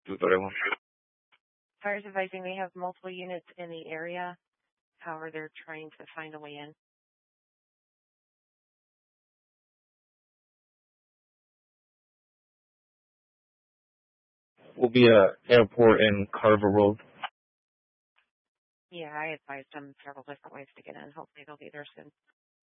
Tutoremo. Fire is advising they have multiple units in the area. However, they're trying to find a way in. Will be a airport in Carver Road. Yeah, I advised them several different ways to get in. Hopefully they'll be there soon.